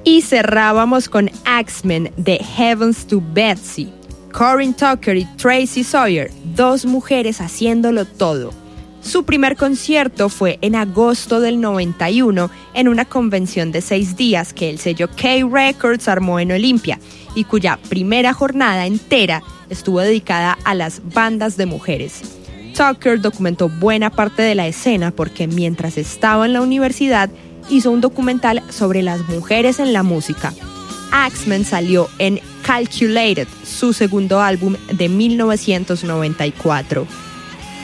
Y cerrábamos con Axemen de Heavens to Betsy. Corinne Tucker y Tracy Sawyer, dos mujeres haciéndolo todo. Su primer concierto fue en agosto del 91 en una convención de 6 días que el sello K-Records armó en Olympia y cuya primera jornada entera estuvo dedicada a las bandas de mujeres. Tucker documentó buena parte de la escena porque mientras estaba en la universidad hizo un documental sobre las mujeres en la música. Axemen salió en Calculated, su segundo álbum de 1994.